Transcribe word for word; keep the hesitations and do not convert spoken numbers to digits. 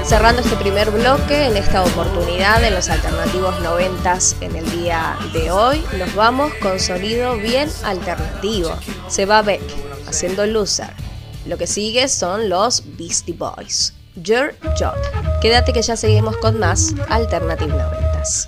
Cerrando este primer bloque, en esta oportunidad en los alternativos noventas en el día de hoy, nos vamos con sonido bien alternativo. Se va Beck haciendo Loser. Lo que sigue son los Beastie Boys. Your Job. Quédate que ya seguimos con más Alternative noventa.